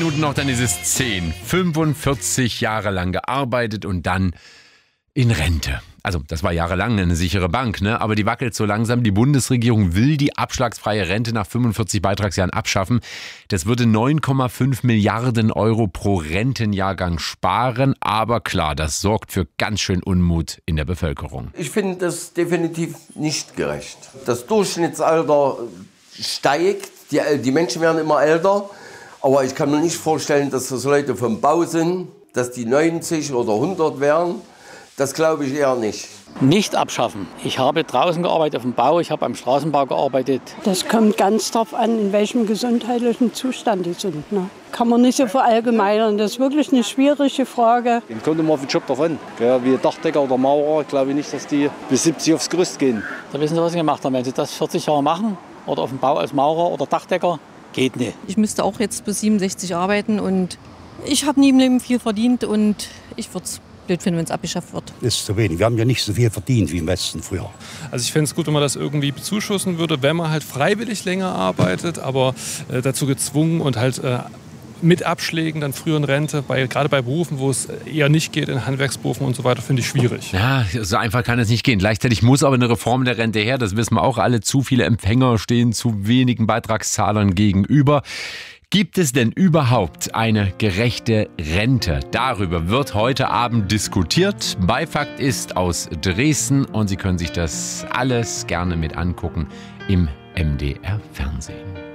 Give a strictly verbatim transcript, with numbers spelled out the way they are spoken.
Minuten noch, dann ist es zehn. fünfundvierzig Jahre lang gearbeitet und dann in Rente. Also das war jahrelang eine sichere Bank, ne? Aber die wackelt so langsam. Die Bundesregierung will die abschlagsfreie Rente nach fünfundvierzig Beitragsjahren abschaffen. Das würde neun Komma fünf Milliarden Euro pro Rentenjahrgang sparen. Aber klar, das sorgt für ganz schön Unmut in der Bevölkerung. Ich finde das definitiv nicht gerecht. Das Durchschnittsalter steigt, die, die Menschen werden immer älter. Aber ich kann mir nicht vorstellen, dass das Leute vom Bau sind, dass die neunzig oder hundert werden. Das glaube ich eher nicht. Nicht abschaffen. Ich habe draußen gearbeitet auf dem Bau, ich habe am Straßenbau gearbeitet. Das kommt ganz darauf an, in welchem gesundheitlichen Zustand die sind. Ne? Kann man nicht so verallgemeinern. Das ist wirklich eine schwierige Frage. Dem kommt immer auf den Job davon. Ja, wie Dachdecker oder Maurer, glaube ich nicht, dass die bis siebzig aufs Gerüst gehen. Da wissen Sie, was Sie gemacht haben. Wenn Sie das vierzig Jahre machen oder auf dem Bau als Maurer oder Dachdecker, geht nicht. Ich müsste auch jetzt bis siebenundsechzig arbeiten und ich habe nie im Leben viel verdient und ich würde es blöd finden, wenn es abgeschafft wird. Ist zu wenig. Wir haben ja nicht so viel verdient wie im Westen früher. Also ich fände es gut, wenn man das irgendwie bezuschussen würde, wenn man halt freiwillig länger arbeitet, aber äh, dazu gezwungen und halt äh, mit Abschlägen dann früher in Rente, bei, gerade bei Berufen, wo es eher nicht geht, in Handwerksberufen und so weiter, finde ich schwierig. Ja, so einfach kann es nicht gehen. Gleichzeitig muss aber eine Reform der Rente her. Das wissen wir auch alle. Zu viele Empfänger stehen zu wenigen Beitragszahlern gegenüber. Gibt es denn überhaupt eine gerechte Rente? Darüber wird heute Abend diskutiert. Bei Fakt ist aus Dresden und Sie können sich das alles gerne mit angucken im M D R Fernsehen.